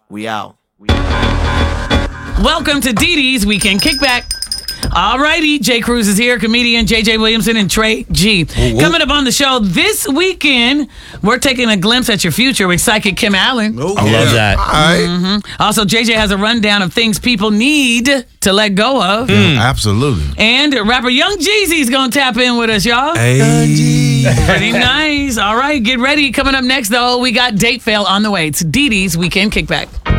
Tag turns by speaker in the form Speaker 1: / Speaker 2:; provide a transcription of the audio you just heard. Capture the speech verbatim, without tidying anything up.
Speaker 1: We out.
Speaker 2: Welcome to Dee Dee's Weekend Kickback. All righty, Jay Cruz is here, comedian J J Williamson and Trey G.
Speaker 3: Whoa, whoa.
Speaker 2: Coming up on the show this weekend, we're taking a glimpse at your future with psychic Kim Allen.
Speaker 3: Oh,
Speaker 4: I love that.
Speaker 3: All right.
Speaker 2: Mm-hmm. Also, J J has a rundown of things people need to let go of.
Speaker 3: Mm. Absolutely.
Speaker 2: And rapper Young Jeezy's going to tap in with us, y'all.
Speaker 3: Hey.
Speaker 2: Pretty nice. All right, get ready. Coming up next, though, we got Date Fail on the way. It's Dee Dee's Weekend Kickback.